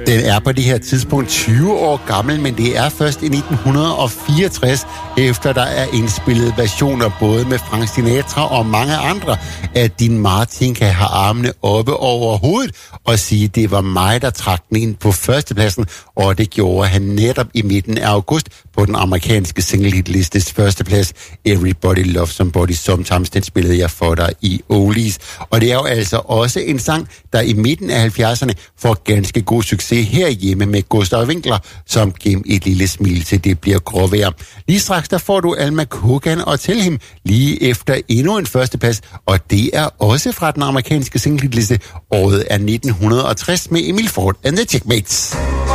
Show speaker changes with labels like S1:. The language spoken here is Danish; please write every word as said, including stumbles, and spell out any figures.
S1: Den er på det her tidspunkt tyve år gammel, men det er først i nitten fireogtres, efter der er indspillet versioner både med Frank Sinatra og mange andre, at Dean Martin kan have armene oppe over hovedet og sige, det var mig, der trak den ind på førstepladsen, og det gjorde han netop i midten af august på den amerikanske single-hit-listes førsteplads, Everybody Loves Somebody Sometimes. Den spillede jeg for dig i Oldies. Og det er jo altså også en sang, der i midten af halvfjerdserne får ganske god succes herhjemme med Gustav Winkler, som gennem et lille smil til det bliver gråvejr. Lige straks der får du Alma Cogan og Tell Him lige efter endnu en førsteplads, og det er også fra den amerikanske single-hit-liste. Året er nitten tres med Emil Ford and the Checkmates.